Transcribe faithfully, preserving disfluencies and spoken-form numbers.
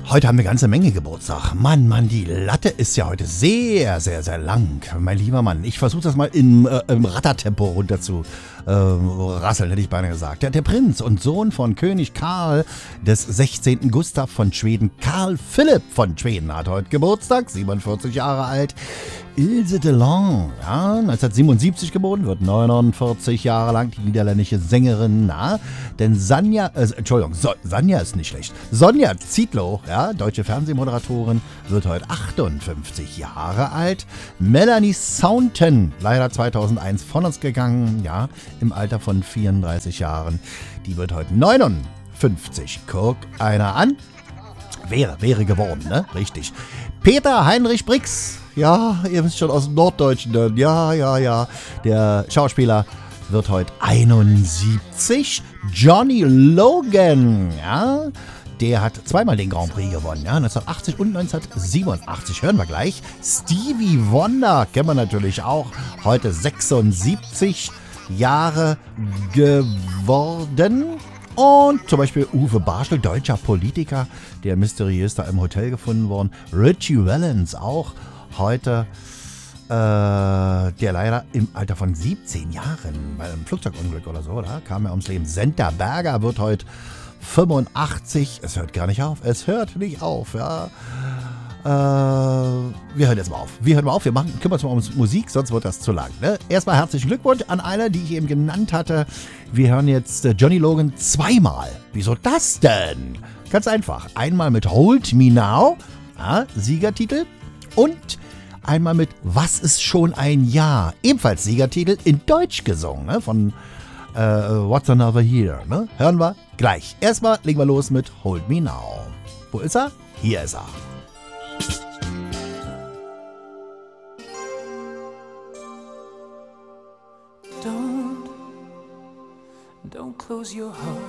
Heute haben wir eine ganze Menge Geburtstag. Mann, Mann, die Latte ist ja heute sehr, sehr, sehr lang. Mein lieber Mann, ich versuche das mal im, äh, im Rattertempo runter zu äh, rasseln, hätte ich beinahe gesagt. Der, der Prinz und Sohn von König Karl des sechzehnten Gustav von Schweden, Karl Philipp von Schweden, hat heute Geburtstag, siebenundvierzig Jahre alt. Ilse de Lange, ja, neunzehnhundertsiebenundsiebzig geboren, wird neunundvierzig Jahre lang, die niederländische Sängerin, na, denn Sanja, äh, Entschuldigung, so, Sanja ist nicht schlecht. Sonja Zietlow, ja, deutsche Fernsehmoderatorin, wird heute achtundfünfzig Jahre alt. Melanie Saunton, leider zweitausendeins von uns gegangen, ja, im Alter von vierunddreißig Jahren, die wird heute neunundfünfzig. Guck einer an. Wäre, wäre geworden, ne? Richtig. Peter Heinrich Brix, ja, ihr wisst schon, aus dem Norddeutschen, ne? ja, ja, ja, der Schauspieler wird heute einundsiebzig. Johnny Logan, ja, der hat zweimal den Grand Prix gewonnen, ja, neunzehnhundertachtzig und neunzehnhundertsiebenundachtzig, hören wir gleich. Stevie Wonder, kennen wir natürlich auch, heute sechsundsiebzig Jahre geworden. Und zum Beispiel Uwe Barschel, deutscher Politiker, der mysteriös da im Hotel gefunden worden. Richie Valens auch heute, äh, der leider im Alter von siebzehn Jahren, bei einem Flugzeugunglück oder so, da kam er ums Leben. Senta Berger wird heute fünfundachtzig. Es hört gar nicht auf, es hört nicht auf, ja. Äh, wir hören jetzt mal auf. Wir hören mal auf, wir machen, kümmern uns mal um Musik, sonst wird das zu lang. Ne? Erstmal herzlichen Glückwunsch an alle, die ich eben genannt hatte. Wir hören jetzt Johnny Logan zweimal. Wieso das denn? Ganz einfach. Einmal mit Hold Me Now, ja, Siegertitel, und einmal mit Was ist schon ein Jahr? Ebenfalls Siegertitel, in Deutsch gesungen, ne? Von äh, What's Another Year. Ne? Hören wir gleich. Erstmal legen wir los mit Hold Me Now. Wo ist er? Hier ist er. Don't, don't close your heart.